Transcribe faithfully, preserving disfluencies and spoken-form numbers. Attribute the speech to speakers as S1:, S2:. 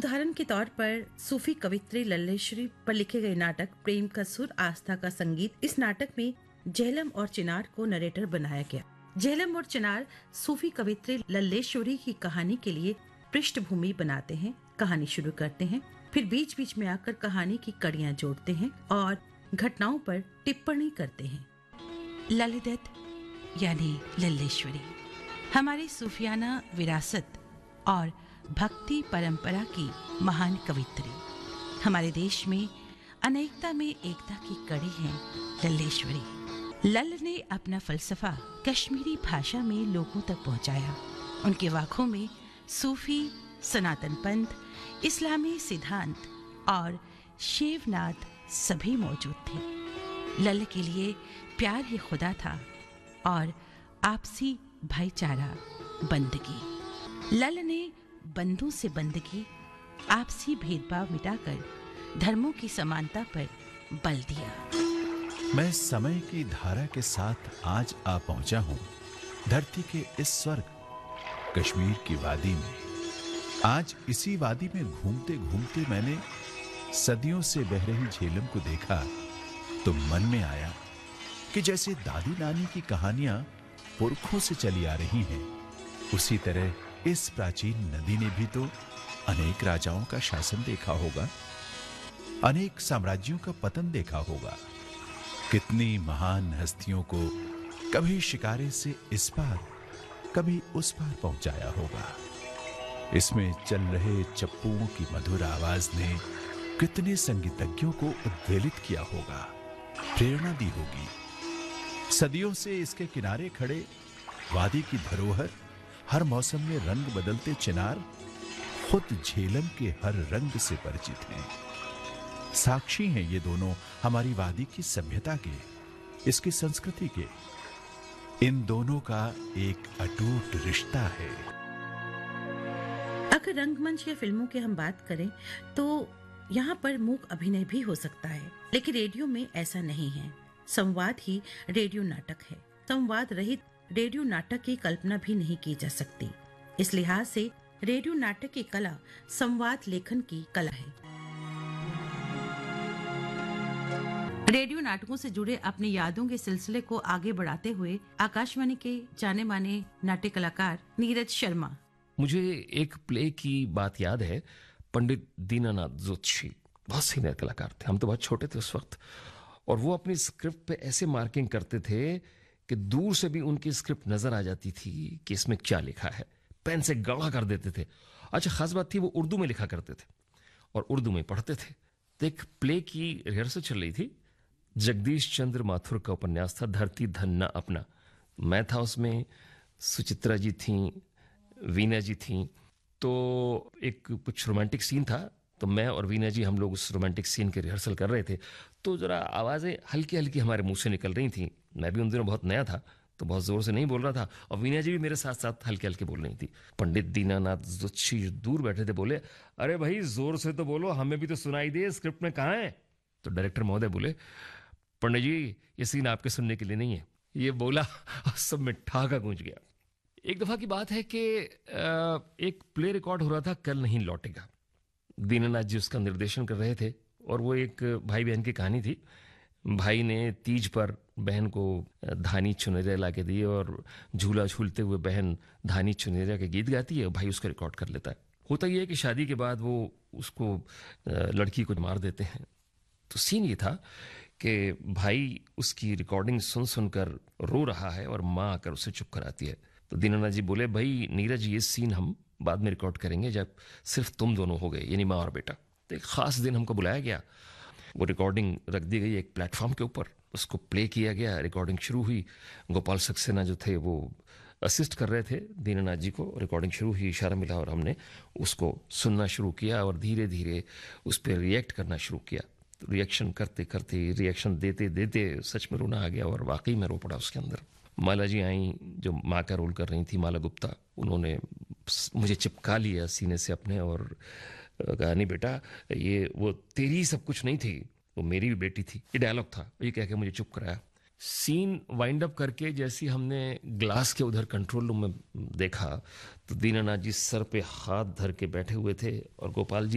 S1: उदाहरण के तौर पर सूफी कवित्री लल्लेश्वरी पर लिखे गए नाटक प्रेम का सुर आस्था का संगीत, इस नाटक में झेलम और चिनार को नरेटर बनाया गया। झेलम और चिनार सूफी कवित्री लल्लेश्वरी की कहानी के लिए पृष्ठभूमि बनाते हैं, कहानी शुरू करते हैं, फिर बीच बीच में आकर कहानी की कड़ियां जोड़ते हैं और घटनाओं पर टिप्पणी करते हैं। ललित यानी लल्लेश्वरी हमारी सूफियाना विरासत और भक्ति परंपरा की महान कवित्री, हमारे देश में अनेकता में एकता की कड़ी है लल्लेश्वरी। लल ने अपना फलसफा कश्मीरी भाषा में लोगों तक पहुंचाया। उनके वाकों में सूफी, सनातन पंथ, इस्लामी सिद्धांत और शिवनाथ सभी मौजूद थे। लल के लिए प्यार ही खुदा था और आपसी भाईचारा बंदगी। लल ने बंधु से बंदगी, आपसी भेदभाव मिटाकर धर्मों की समानता पर बल दिया।
S2: मैं समय की धारा के साथ आज आ पहुंचा हूं धरती के इस स्वर्ग कश्मीर की वादी में। आज इसी वादी में घूमते घूमते मैंने सदियों से बह रही झेलम को देखा तो मन में आया कि जैसे दादी नानी की कहानियां पुरखों से चली आ रही हैं, उसी तरह इस प्राचीन नदी ने भी तो अनेक राजाओं का शासन देखा होगा, अनेक साम्राज्यों का पतन देखा होगा, कितनी महान हस्तियों को कभी शिकारे से इस पार कभी उस पार पहुंचाया होगा। इसमें चल रहे चप्पुओं की मधुर आवाज ने कितने संगीतज्ञों को उद्वेलित किया होगा, प्रेरणा दी होगी। सदियों से इसके किनारे खड़े वादी की धरोहर, हर मौसम में रंग बदलते चिनार खुद झेलम के हर रंग से परिचित हैं। साक्षी हैं ये दोनों हमारी वादी की सभ्यता के, इसकी संस्कृति के। इन दोनों का एक अटूट रिश्ता है।
S1: अगर रंगमंच या फिल्मों की हम बात करें तो यहाँ पर मूक अभिनय भी हो सकता है, लेकिन रेडियो में ऐसा नहीं है। संवाद ही रेडियो नाटक है। संवाद रहित रेडियो नाटक की कल्पना भी नहीं की जा सकती। इस लिहाज से रेडियो नाटक की कला संवाद लेखन की कला है। रेडियो नाटकों से जुड़े अपनी यादों के सिलसिले को आगे बढ़ाते हुए आकाशवाणी के जाने माने नाट्य कलाकार नीरज शर्मा।
S3: मुझे एक प्ले की बात याद है। पंडित दीनानाथ जोशी बहुत सीनियर कलाकार थे, हम तो बहुत छोटे थे उस वक्त, और वो अपनी स्क्रिप्ट पे ऐसे मार्किंग करते थे कि दूर से भी उनकी स्क्रिप्ट नजर आ जाती थी कि इसमें क्या लिखा है। पेन से गाढ़ा कर देते थे। अच्छा, खास बात थी वो उर्दू में लिखा करते थे और उर्दू में पढ़ते थे। तो एक प्ले की रिहर्सल चल रही थी। जगदीश चंद्र माथुर का उपन्यास था धरती धन न अपना। मैं था उसमें, सुचित्रा जी थी, वीना जी थी। तो एक कुछ रोमांटिक सीन था, तो मैं और वीना जी हम लोग उस रोमांटिक सीन के रिहर्सल कर रहे थे। तो जरा आवाज़ें हल्की हल्की हमारे मुंह से निकल रही थी। मैं भी उन दिनों बहुत नया था तो बहुत जोर से नहीं बोल रहा था, और वीना जी भी मेरे साथ साथ हल्के हल्के बोल रही थी। पंडित दीनानाथ जोशी दूर बैठे थे, बोले, अरे भाई जोर से तो बोलो, हमें भी तो सुनाई दे, स्क्रिप्ट में कहाँ है? तो डायरेक्टर महोदय बोले, पंडित जी ये सीन आपके सुनने के लिए नहीं है। ये बोला और सब में ठहाका गूंज गया। एक दफा की बात है कि एक प्ले रिकॉर्ड हो रहा था, कल नहीं लौटेगा। दीनानाथ जी उसका निर्देशन कर रहे थे और वो एक भाई बहन की कहानी थी। भाई ने तीज पर बहन को धानी चुनरिया ला के दी और झूला झूलते हुए बहन धानी चुनरिया के गीत गाती है, भाई उसका रिकॉर्ड कर लेता है। होता यह है कि शादी के बाद वो उसको लड़की को मार देते हैं। तो सीन ये था कि भाई उसकी रिकॉर्डिंग सुन सुनकर रो रहा है और माँ आकर उसे चुप कराती है। तो दीनानाथ जी बोले, भाई नीरज ये सीन हम बाद में रिकॉर्ड करेंगे जब सिर्फ तुम दोनों हो गए, यानी माँ और बेटा। तो एक खास दिन हमको बुलाया गया, वो रिकॉर्डिंग रख दी गई एक प्लेटफॉर्म के ऊपर, उसको प्ले किया गया, रिकॉर्डिंग शुरू हुई। गोपाल सक्सेना जो थे वो असिस्ट कर रहे थे दीनानाथ जी को। रिकॉर्डिंग शुरू हुई, इशारा मिला और हमने उसको सुनना शुरू किया और धीरे धीरे उस पर रिएक्ट करना शुरू किया। तो रिएक्शन करते करते, रिएक्शन देते देते सच में रोना आ गया और वाकई में रो पड़ा उसके अंदर। माला जी आई जो माँ का रोल कर रही थी, माला गुप्ता, उन्होंने मुझे चिपका लिया सीने से अपने और कहा, नहीं बेटा ये वो तेरी सब कुछ नहीं थी, वो मेरी भी बेटी थी। ये डायलॉग था, ये कह के मुझे चुप कराया। सीन वाइंड अप करके जैसे हमने ग्लास के उधर कंट्रोल रूम में देखा तो दीनानाथ जी सर पे हाथ धर के बैठे हुए थे और गोपाल जी